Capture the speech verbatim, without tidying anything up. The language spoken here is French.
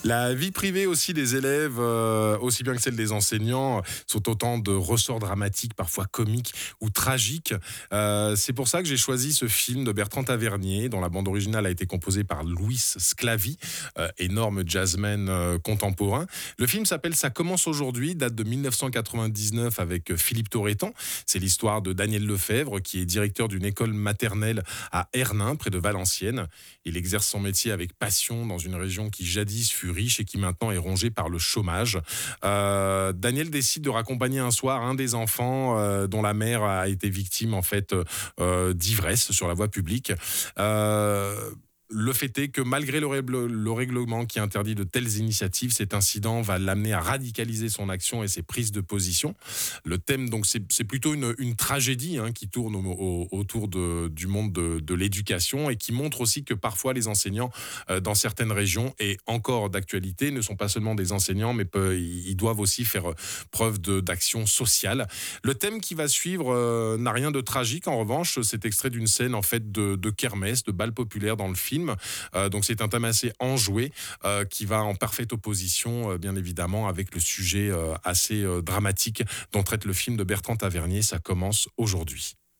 La vie privée aussi des élèves, euh, aussi bien que celle des enseignants, sont autant de ressorts dramatiques, parfois comiques ou tragiques. Euh, c'est pour ça que j'ai choisi ce film de Bertrand Tavernier, dont la bande originale a été composée par Luis Sclavi, euh, énorme jazzman euh, contemporain. Le film s'appelle Ça commence aujourd'hui, date de mille neuf cent quatre-vingt-dix-neuf avec Philippe Torreton. C'est l'histoire de Daniel Lefebvre, qui est directeur d'une école maternelle à Hernin, près de Valenciennes. Il exerce son métier avec passion dans une région qui jadis fut riche et qui maintenant est rongée par le chômage. Euh, Daniel décide de raccompagner un soir un des enfants euh, dont la mère a été victime en fait euh, d'ivresse sur la voie publique. Euh, le fait est que malgré le, règle- le règlement qui interdit de telles initiatives, cet incident va l'amener à radicaliser son action et ses prises de position. Le thème, donc, c'est, c'est plutôt une, une tragédie hein, qui tourne au- au- autour de- du monde de, de l'éducation et qui montre aussi que parfois les enseignants euh, dans certaines régions et encore d'actualité ne sont pas seulement des enseignants, mais peu- ils doivent aussi faire preuve de, d'action sociale. Le thème qui va suivre euh, n'a rien de tragique. En revanche, c'est extrait d'une scène en fait de, de kermesse, de bal populaire dans le film. Euh, donc c'est un thème assez enjoué euh, qui va en parfaite opposition, euh, bien évidemment, avec le sujet euh, assez euh, dramatique dont traite le film de Bertrand Tavernier. Ça commence aujourd'hui.